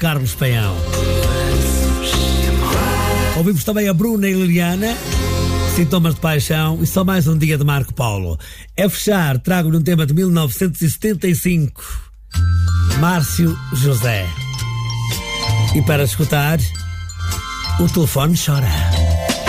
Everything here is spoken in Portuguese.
Carlos Paião. Ouvimos também a Bruna e Liliana, Sintomas de Paixão, e só mais um dia de Marco Paulo. A fechar, trago-lhe um tema de 1975, Márcio José. E para escutar, O Telefone Chora.